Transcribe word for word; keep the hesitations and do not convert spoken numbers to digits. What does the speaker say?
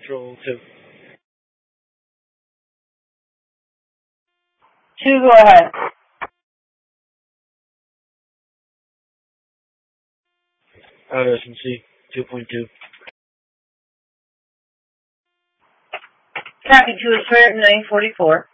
Control two. Two, go ahead. Out S M C two point two. Copy to a nine forty-four.